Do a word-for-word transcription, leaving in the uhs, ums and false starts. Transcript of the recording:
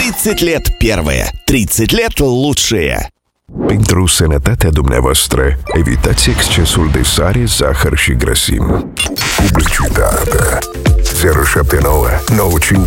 treizeci лет первое, treizeci лет лучшее. Pentru sănătatea dumneavoastră, evitați excesul de sare, zahăr și grăsimi. Publicitate. zero șapte nouă nouă cinci